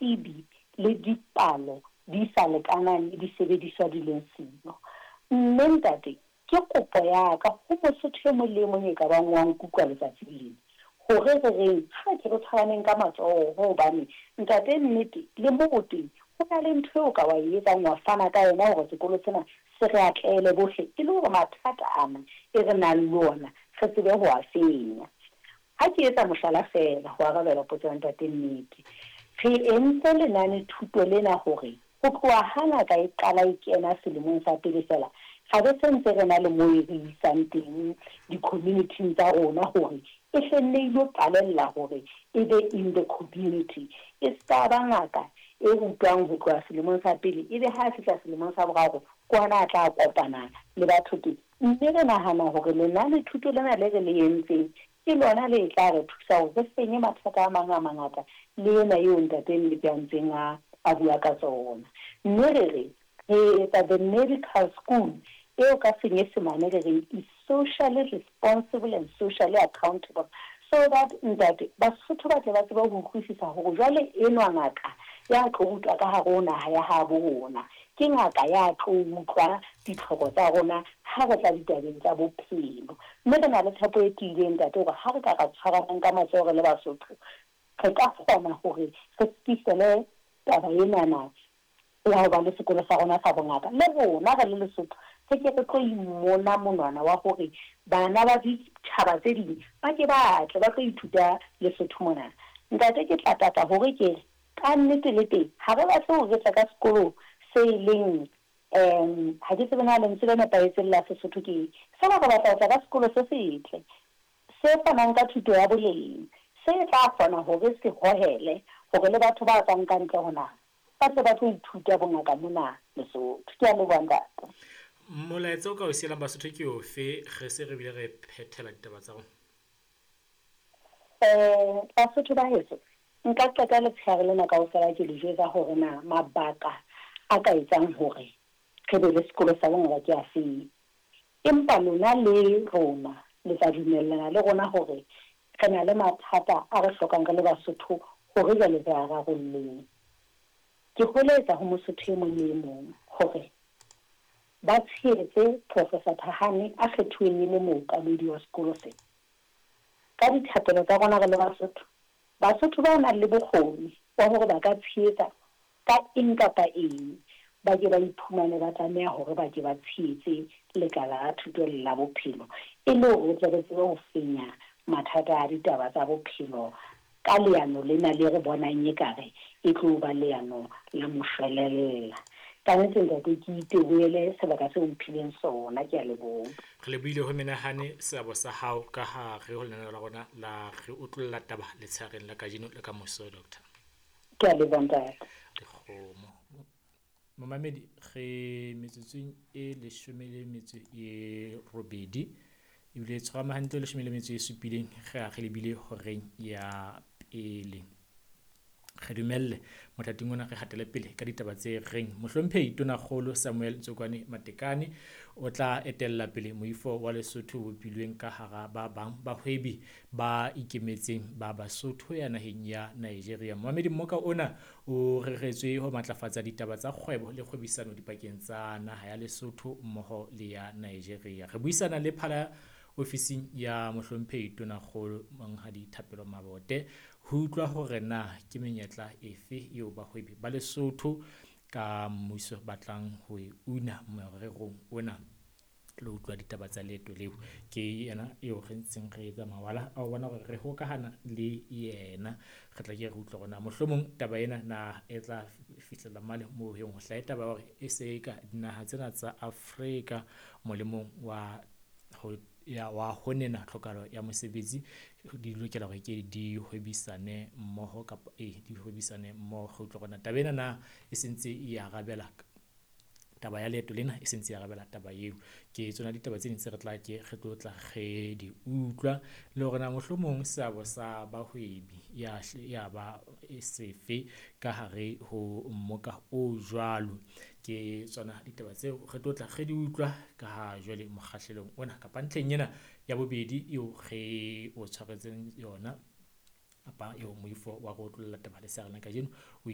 ditsebi le dipalo di sa lekanang le disebediswa di leng siyo. Mme ntate, ke kopo ya ka ho Mosotho e mong le mong e ka bang wa nkutlwa letsatsi lena, hore re reng ha ke re tshwaraneng ka matsoho, hobane ntate nnete le moo teng ho na le ntho eo ka wa etsang wa fana ka yona hore sekolo sena se re atlehele bohle, e le hore mathata ana e re nang le ona re tsebe ho a fenya. Ha ke etsa mohlala fela ho arabela potso ya ntate nnete, re entse lenane thuto lena hore ho tloha ha ngaka e qala e kena selemong sa pele fela, ga be se ntse re na le moo re isang teng di-community tsa rona hore e hlenne ilo palella hore e be in the community. E ska ba ngaka e rutwang ho tloha selemong sa pele, ebe ha fihla selemong sa boraro ke hona a tla kopana le batho teng. Mme re nahana hore lenane thuto lena le re le entseng ke lona le tla re thusa hore re fenye mathata a mang a mangata le ena eo ntateng le peantseng a bua ka tsona. Mme re etsa the medical school eo ka senyesemane re reng is socially responsible and socially accountable, so that ntate Basotho ba tle ba tseba ho utlwisisa hore jwale enwa ngaka ya tlo rutwa ka hare ho naha ya habo rona ke ngaka ya tlo utlwa ditlhoko tsa rona ha re tla ditabeng tsa bophelo. Mme re na le tshepo e tiileng ntate hore ha re ka ra tshwaranang ka matsoho re le Basotho, re ka kgona hore re fihlele taba enana ya ho ba le sekolo sa rona sa bongaka. Le rona re le Lesotho re ke re tlo imona monwana wa hore bana ba ditjhaba tse ding ba ke batle ba tlo ithuta Lesotho mona. Ntate ke tla tata hore ke ka nnete le teng ha re batle ho retla ka sekolo se leng ha ke tsebe na lentswe le nepahetseng la Sesotho ke se ba batla ho tla ka sekolo se setle se fanang ka thuto ya boleng, se tla kgona hore se hohele hore le batho ba tswang ka ntle ho naha ba tle ba tlo ithuta bongaka mona Lesotho. Ke a leboha ntate. Molaetsa o ka o sielang Basotho ke ofe ge se re bile re phethela ditaba tsa rona? Basotho ba heso, nka qeta letshehare lena kaofela ke le jwetsa hore na mabaka a ka etsang hore re be le sekolo sa bongaka ke a feng. Empa lona le rona le tla dumellana le rona hore re na le mathata a re hlokang re le Basotho hore jwale re a rarolleng. Ke holetsa ho Mosotho e mong le mong hore ba tshehetse Professor Thahane a kgethuweng e le mookamedi wa sekolo sena. Ka dithapelo tsa rona re le Basotho, Basotho ba nang le bokgoni ba hore ba ka tshehetsa ka eng kapa eng, ba ke ba iphumane ba tlameha hore ba ke ba tshehetse lekala la thuto le la bophelo, e le hore re tsebe ho fenya mathata a ditaba tsa bophelo ka leano lena le re bonang ekare e tlo ba leano la moshwelella. Ka nnete ntate ke iteboele sebaka seo mphileng sona. Ke a leboha. Re lebohile ho menahane seabo sa hao ka hare ho lenaneo la rona la re utlolla taba letsheareng la kajeno le ka moso doctor. Ke a leboha ntate. Dikgomo momamedi ge metsotsong e 18 ebile tshwarama hantle 17 ge a ge lebile horeng ya pele. Re dumelle mothating ona re hatele pele ka ditaba tse reng mohlomphehi Tonakgolo Samuel Tsokwane Matekane o tla etella pele moifo wa Lesotho o bopilweng ka hara ba bang bahwebi ba ikemetseng ba Basotho ya naheng ya Nigeria. Mohamedi mmoka ona o reretswe ho matlafatsa ditaba tsa kgwebo le kgwebisano dipakeng tsa naha ya Lesotho mmoho le ya Nigeria. Re buisana le phala ofising ya mohlomphehi Tonakgolo Monghadi Thapelo Mabote ho utlwa hore na ke menyetla efe eo bahwebi ba Lesotho ka mmuso batlang ho e una morerong ona le utlwa ditaba tsa leeto leo. Ke yena eo re ntseng re etsa mawala a bona hore re hokahana le yena re tla ke re utlwa gona mohlomong taba ena na e tla fihlela male mo ho hlae taba hore e se ka dinaha tsena tsa Afrika molemong wa honena tlhokalo ya mosebetsi di lokela hore ke di hwebisane mmoho kapa di hwebisane mmoho go tlo gona taba ena na e sentse e arabela taba ya leeto lena e sentse e arabela taba eo. Ke tsona ditaba tse ntse re tla ke re tlotla ge di utlwa le hore na mohlomong seabo sa bahwebi ya ba sefe ka hare ho mmoka o jwalo. Ke tsona ditaba tseo re tlotla ge di utlwa ka ha jwale mokgahlelong ona kapa ntlheng ena ya bobedi eo ge o tshwaretseng yona kapa eo moifo wa go tlolla taba le sa rena ka jeno.